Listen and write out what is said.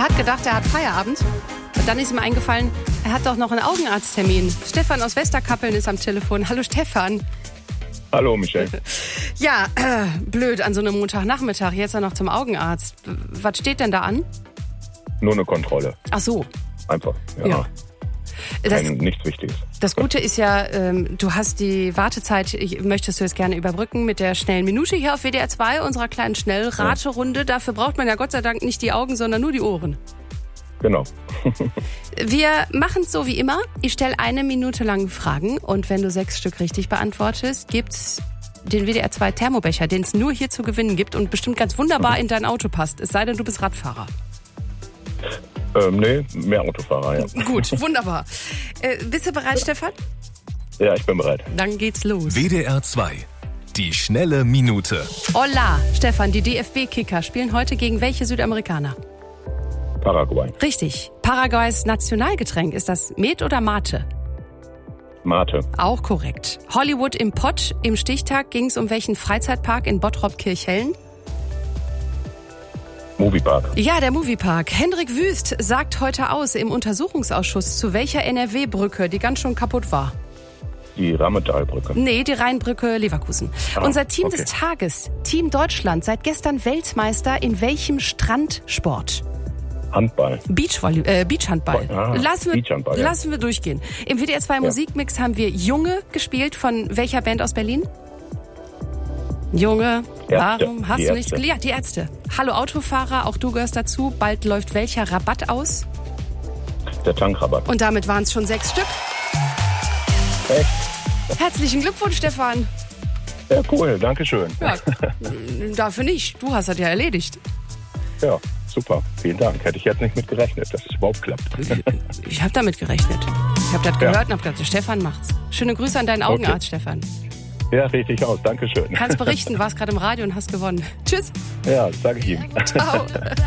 hat gedacht, er hat Feierabend. Und dann ist ihm eingefallen, er hat doch noch einen Augenarzttermin. Stefan aus Westerkappeln ist am Telefon. Hallo Stefan. Hallo Michelle. Ja, blöd an so einem Montagnachmittag. Jetzt noch zum Augenarzt. Was steht denn da an? Nur eine Kontrolle. Ach so. Einfach, ja. Nichts Wichtiges. Das Gute ist ja, du hast die Wartezeit, möchtest du jetzt gerne überbrücken mit der schnellen Minute hier auf WDR 2, unserer kleinen Schnellraterunde. Dafür braucht man ja Gott sei Dank nicht die Augen, sondern nur die Ohren. Genau. Wir machen es so wie immer. Ich stelle 1 Minute lang Fragen und wenn du 6 Stück richtig beantwortest, gibt's den WDR 2 Thermobecher, den es nur hier zu gewinnen gibt und bestimmt ganz wunderbar in dein Auto passt. Es sei denn, du bist Radfahrer. Nee, mehr Autofahrer, ja. Gut, wunderbar. Bist du bereit, Stefan? Ja, ich bin bereit. Dann geht's los. WDR 2, die schnelle Minute. Hola, Stefan, die DFB-Kicker spielen heute gegen welche Südamerikaner? Paraguay. Richtig. Paraguays Nationalgetränk, ist das Met oder Mate? Mate. Auch korrekt. Hollywood im Pott. Im Stichtag ging es um welchen Freizeitpark in Bottrop-Kirchhellen? Moviepark. Ja, der Moviepark. Hendrik Wüst sagt heute aus im Untersuchungsausschuss, zu welcher NRW-Brücke, die ganz schön kaputt war. Die Rammetalbrücke. Nee, die Rheinbrücke Leverkusen. Unser Team des Tages, Team Deutschland, seit gestern Weltmeister in welchem Strandsport? Handball. Beachhandball. Beachhandball, ja. Lassen wir durchgehen. Im WDR 2 Musikmix haben wir Junge gespielt. Von welcher Band aus Berlin? Junge, Ärzte. warum hast Die du nicht... Ärzte. Ja, die Ärzte. Hallo Autofahrer, auch du gehörst dazu. Bald läuft welcher Rabatt aus? Der Tankrabatt. Und damit waren es schon 6 Stück. Echt? Herzlichen Glückwunsch, Stefan. Ja, cool, danke schön. Ja, dafür nicht. Du hast das ja erledigt. Ja, super, vielen Dank. Hätte ich jetzt nicht mit gerechnet, dass es überhaupt klappt. Ich habe damit gerechnet. Ich habe das gehört und habe gedacht, der Stefan macht's. Schöne Grüße an deinen Augenarzt, Stefan. Ja, richtig aus, danke schön. Kannst berichten, warst gerade im Radio und hast gewonnen. Tschüss. Ja, das sage ich ihm. Ciao.